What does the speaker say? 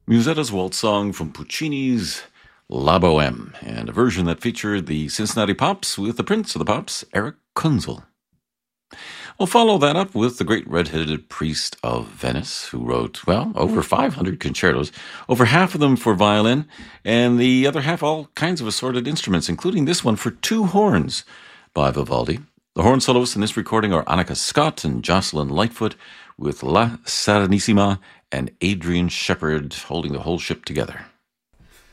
Musetta's waltz song from Puccini's La Boheme, and a version that featured the Cincinnati Pops with the Prince of the Pops, Eric Kunzel. We'll follow that up with the great red-headed priest of Venice, who wrote, over 500 concertos, over half of them for violin, and the other half all kinds of assorted instruments, including this one for two horns by Vivaldi. The horn soloists in this recording are Annika Scott and Jocelyn Lightfoot, with La Serenissima and Adrian Shepard holding the whole ship together.